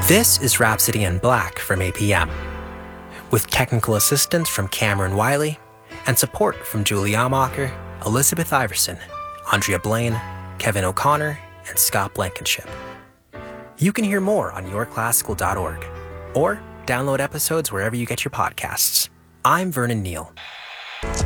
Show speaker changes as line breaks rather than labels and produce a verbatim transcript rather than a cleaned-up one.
This is Rhapsody in Black from A P M, with technical assistance from Cameron Wiley and support from Julie Amacher, Elizabeth Iverson, Andrea Blaine, Kevin O'Connor, and Scott Blankenship. You can hear more on your classical dot org or download episodes wherever you get your podcasts. I'm Vernon Neal.